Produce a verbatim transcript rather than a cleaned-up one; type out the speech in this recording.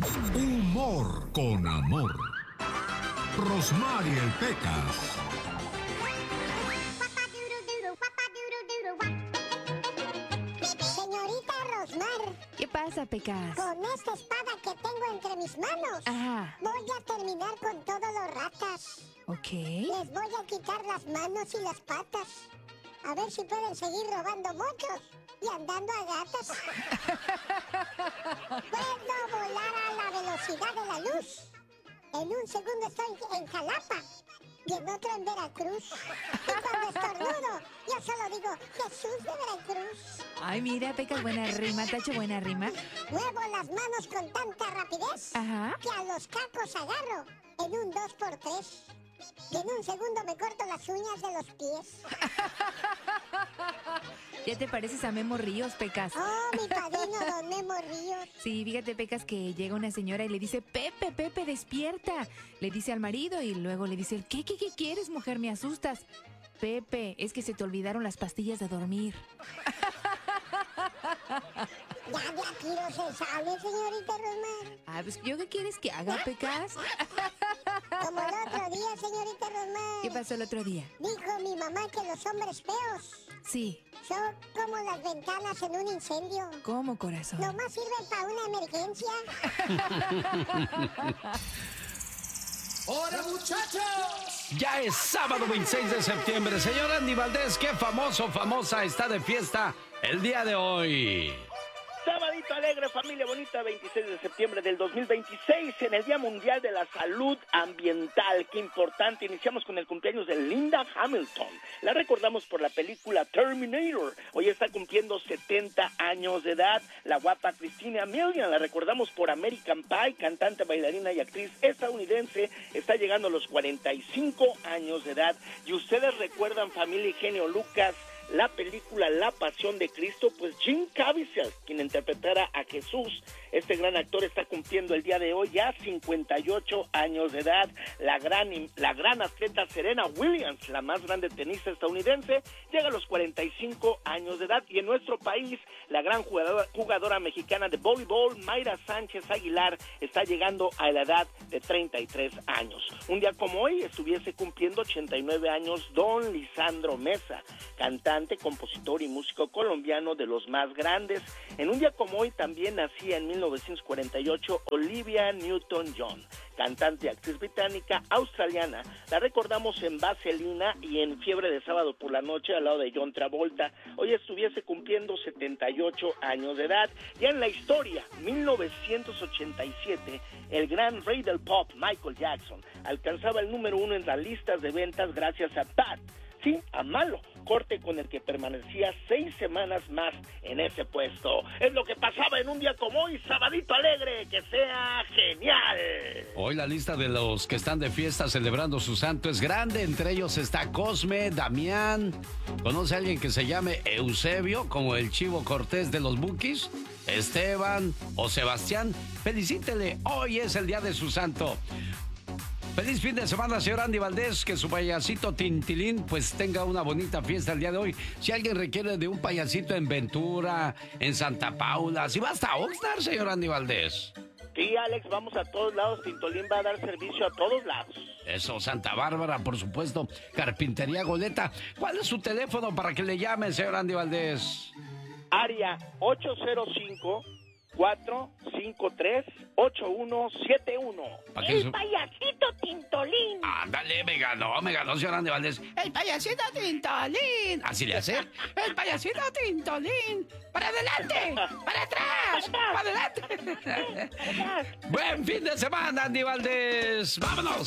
Humor con amor. Rosmarie Pecas. Señorita Rosmar. ¿Qué pasa, Pecas? Con esta espada que tengo entre mis manos, Ajá. voy a terminar con todos los ratas. Ok. Les voy a quitar las manos y las patas. A ver si pueden seguir robando mochos y andando a gatas. Puedo volar a la velocidad de la luz. En un segundo estoy en Jalapa y en otro en Veracruz. Y cuando estornudo, yo solo digo, Jesús de Veracruz. Ay, mira, Pecas, buena rima, Tacho, buena rima. Muevo las manos con tanta rapidez Ajá. que a los cacos agarro en un dos por tres. Y en un segundo me corto las uñas de los pies. ¿Ya te pareces a Memo Ríos, Pecas? Oh, mi padrino, don Memo Ríos. Sí, fíjate, Pecas, que llega una señora y le dice, Pepe, Pepe, despierta. Le dice al marido y luego le dice, ¿qué, qué, qué quieres, mujer? Me asustas. Pepe, es que se te olvidaron las pastillas de dormir. Ya de aquí no se sale, señorita Rosmar. Ah, pues, ¿yo qué quieres que haga, Pecas? Como el otro día, señorita Rosmar. ¿Qué pasó el otro día? Dijo mi mamá que los hombres feos Sí. son como las ventanas en un incendio. ¿Cómo, corazón? Nomás sirven para una emergencia. ¡Hola, muchachos! Ya es sábado veintiséis de septiembre. Señor Andy Valdés, qué famoso, famosa está de fiesta el día de hoy. Sabadito alegre, familia bonita, veintiséis de septiembre del dos mil veintiséis, en el Día Mundial de la Salud Ambiental. Qué importante, iniciamos con el cumpleaños de Linda Hamilton. La recordamos por la película Terminator. Hoy está cumpliendo setenta años de edad. La guapa Christina Milian, la recordamos por American Pie, cantante, bailarina y actriz estadounidense. Está llegando a los cuarenta y cinco años de edad. Y ustedes recuerdan, familia y genio Lucas, la película La Pasión de Cristo, pues Jim Caviezel, quien interpretara a Jesús, este gran actor está cumpliendo el día de hoy ya cincuenta y ocho años de edad. La gran, la gran atleta Serena Williams, la más grande tenista estadounidense, llega a los cuarenta y cinco años de edad. Y en nuestro país, la gran jugadora, jugadora mexicana de voleibol, Mayra Sánchez Aguilar, está llegando a la edad de treinta y tres años. Un día como hoy estuviese cumpliendo ochenta y nueve años don Lisandro Mesa, cantante, compositor y músico colombiano de los más grandes. En un día como hoy también nacía en mil novecientos cuarenta y ocho Olivia Newton-John, cantante y actriz británica australiana. La recordamos en Vaselina y en Fiebre de Sábado por la Noche al lado de John Travolta. Hoy estuviese cumpliendo setenta y ocho años de edad. Ya en la historia, mil novecientos ochenta y siete, el gran rey del pop, Michael Jackson, alcanzaba el número uno en las listas de ventas gracias a Bad, sí, a Malo, corte con el que permanecía seis semanas más en ese puesto. Es lo que pasaba en un día como hoy, sabadito alegre, que sea genial. Hoy la lista de los que están de fiesta celebrando su santo es grande. Entre ellos está Cosme, Damián. ¿Conoce a alguien que se llame Eusebio, como el Chivo Cortés de los Bukis? Esteban o Sebastián. Felicítele, hoy es el día de su santo. Feliz fin de semana, señor Andy Valdés, que su payasito Tintilín pues tenga una bonita fiesta el día de hoy. Si alguien requiere de un payasito en Ventura, en Santa Paula, si va hasta Oxnard, señor Andy Valdés. Sí, Alex, vamos a todos lados, Tintolín va a dar servicio a todos lados. Eso, Santa Bárbara, por supuesto, Carpintería Goleta. ¿Cuál es su teléfono para que le llame, señor Andy Valdés? Área ocho cero cinco, cuatro cinco tres, ocho uno siete uno. El su... payasito Tintolín. Ándale, me ganó, me ganó, señor Andy Valdés. El payasito Tintolín. Así le hace. El payasito Tintolín. ¡Para adelante! ¡Para atrás! ¡Para adelante! Buen fin de semana, Andy Valdés. ¡Vámonos!